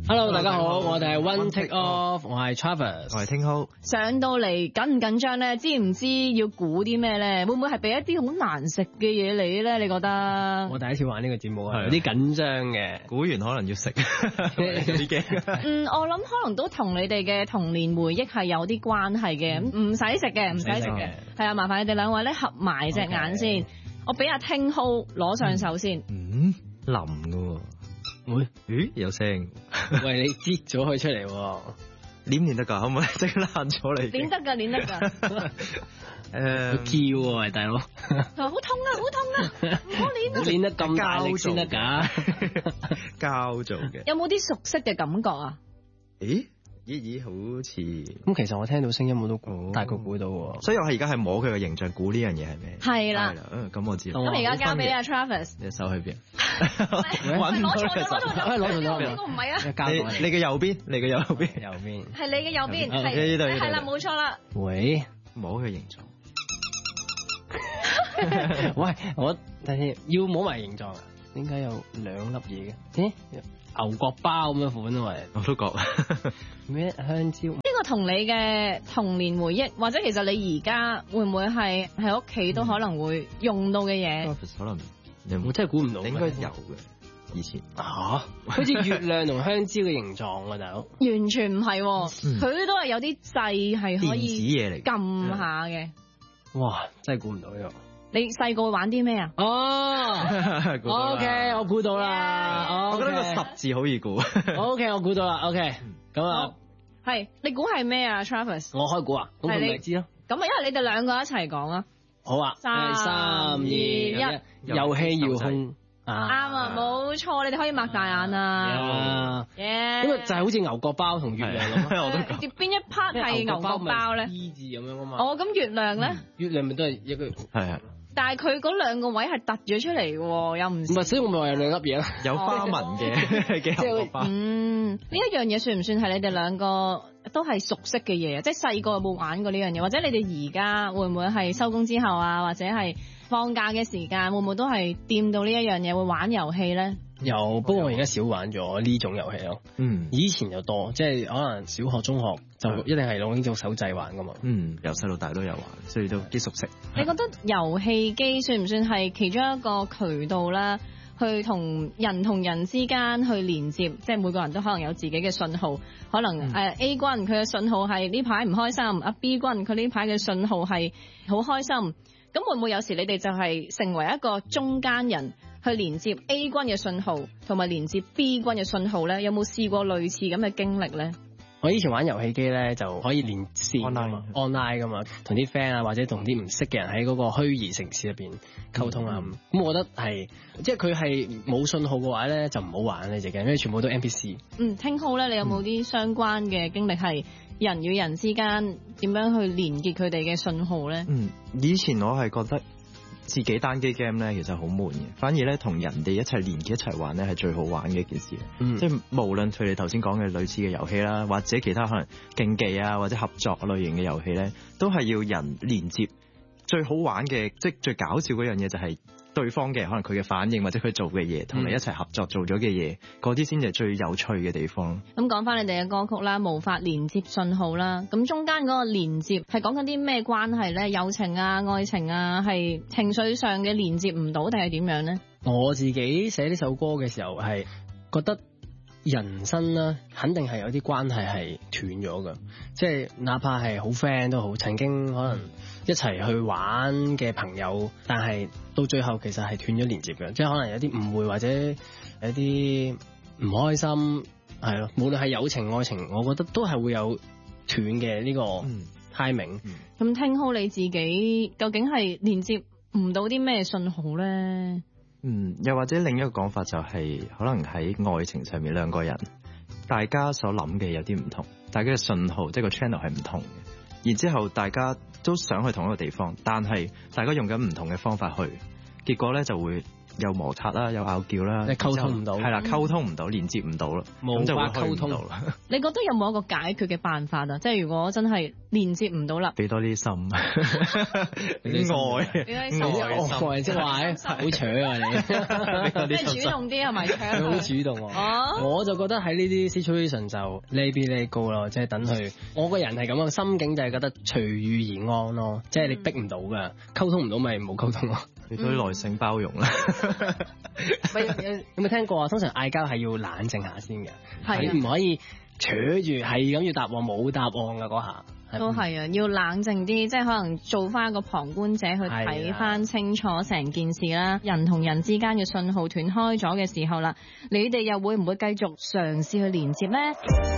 Hello， 大家好，我哋係 One Take Off， 我係 Travis， 我係聽好。 上到嚟緊唔緊張咧？知唔知要估啲咩咧？會唔會係俾一啲好難食嘅嘢你咧？你覺得？ 我第一次玩呢個節目啊，有啲緊張嘅， 估完可能要食，有啲驚。 我諗可能都同你哋嘅童年回憶係有啲關係嘅，唔使食嘅，唔使食嘅，係啊，麻煩你哋兩位咧合埋隻眼先，我俾阿聽好攞上手先。 腍㗎喎，咦有聲？ 喂，你擠咗佢出嚟喎， 黏得㗎，可唔可以即刻爛咗嚟？ 黏得㗎，黏得㗎。 佢叫喎，喂大佬， 好痛啊，好痛啊，唔好黏啊！ 黏得咁大力先得㗎， 膠做嘅。 有冇啲熟悉嘅感覺啊？ 咦，好似咁其實我聽到聲音我都大概估到喎， 所以我而家係摸佢嘅形象，估呢樣嘢係咩？ 係啦， 咁我知。 咁而家交俾阿 Travis， 你手喺邊？ 攞錯咗，呢個唔係啊！ 你嘅右邊，你嘅右邊， 係你嘅右邊，係啦，冇錯啦。 喂， 摸佢形狀。 喂，我等下要摸埋形狀啊？點解有兩粒嘢嘅？牛角包咁嘅款啊，喂， 我都覺。 咩香蕉？ 呢個同你嘅童年回憶，或者其實你而家會唔會係喺屋企都可能會用到嘅嘢？ 可能我真係估唔到。 你應該有嘅，以前好似月亮同香蕉嘅形狀啊，大佬。 完全唔係，佢都係有啲掣係可以電子嘢嚟撳下嘅。 哇，真係估唔到呢個。 你細個會玩啲咩啊 ？OK， 我估到啦。 我覺得個十字好易估。 OK， 我估到啦。OK， 咁啊， 係你估係咩啊 Travis？ 我開估啊，咁佢咪知咯。 咁啊，因為你哋兩個一齊講啊。 好啊，3、2、1，遊戲遙控。啱啊，冇錯，你哋可以擘大眼啊。 因為就係好似牛角包同月亮咁。我都講。 邊一 part 係牛角包咧 ？E 字咁樣啊嘛。 咁月亮咧？ 月亮咪都係一個係啊。 但係佢嗰兩個位係突咗出嚟嘅喎，又唔係，所以我咪話有兩粒嘢咯， 有花紋嘅牛角包。 呢一樣嘢算唔算係你哋兩個都係熟悉嘅嘢啊？即係細個有冇玩過呢樣嘢？或者你哋而家會唔會係收工之後啊，或者係放假嘅時間，會唔會都係掂到呢一樣嘢，會玩遊戲咧？有，不過我而家少玩咗呢種遊戲咯。以前就多，即係可能小學、中學就一定係攞呢種手掣玩噶嘛。由細到大都有玩，所以都幾熟悉。你覺得遊戲機算唔算係其中一個渠道啦？去同人之間去連接，即係每個人都可能有自己嘅信號。可能A 君佢嘅信號係呢排唔開心，阿 B 君佢呢排嘅信號係好開心。咁會唔會有時你哋就係成為一個中間人，去連接 A 君嘅信號同埋連接 B 君嘅信號咧？有冇試過類似咁嘅經歷咧？我以前玩遊戲機咧就可以連線 online 噶嘛，同啲 friend 啊或者同啲唔識嘅人喺嗰個虛擬城市入邊溝通啊。咁我覺得係即係佢係冇信號嘅話咧就唔好玩呢隻 game，因為全部都 NPC。聽好咧，你有冇啲相關嘅經歷係人與人之間點樣去連結佢哋嘅信號咧？ 以前我係覺得自己單機 game 咧其實好悶嘅，反而咧同人哋一齊連結一齊玩咧係最好玩嘅一件事。即係無論佢哋頭先講嘅類似嘅遊戲啦，或者其他可能競技啊或者合作類型嘅遊戲咧，都係要人連接。最好玩嘅即係最搞笑嗰樣嘢就係對方嘅可能佢嘅反應或者佢做嘅嘢，同你一齊合作做咗嘅嘢，嗰啲先係最有趣嘅地方。咁講翻你哋嘅歌曲啦，無法連接信號啦，咁中間嗰個連接係講緊啲咩關係咧？友情啊、愛情啊，係情緒上嘅連接唔到定係點樣咧？我自己寫呢首歌嘅時候係覺得人生啦，肯定係有啲關係係斷咗㗎，即係哪怕係好 friend 都好，曾經可能一齊去玩嘅朋友，但係到最後其實係斷咗連接嘅，即係可能有啲誤會或者有啲唔開心，係咯，無論係友情愛情，我覺得都係會有斷嘅呢個 timing。咁聽好你自己究竟係連接唔到啲咩信號咧？又或者另一個講法就係可能喺愛情上面兩個人大家所諗嘅有啲唔同，大家嘅信號即係個 channel 係唔同嘅，然之後大家都想去同一個地方，但係大家用緊唔同嘅方法去，結果咧就會有摩擦啦，有拗撬啦， 你溝通唔到， 係啦，溝通唔到，連接唔到咯，咁就會溝通到啦。 你覺得有冇一個解決嘅辦法啊？即係如果真係連接唔到啦， 俾多啲心， 愛即係話好扯啊你， 即係主動啲係咪？ 佢好主動喎。我就覺得喺呢啲 situation 就 let be let go 咯，即係等佢。我個人係咁嘅心境就係覺得隨遇而安咯，即係你逼唔到㗎，溝通唔到咪唔好溝通咯。 俾多啲耐性包容啦。 有冇聽過啊？通常嗌交係要冷靜下先嘅， 係唔可以扯住係咁要答案，冇答案㗎嗰下。 都係啊，要冷靜啲，即係可能做翻個旁觀者去睇翻清楚成件事啦。人同人之間嘅信號斷開咗嘅時候啦，你哋又會唔會繼續嘗試去連接呢？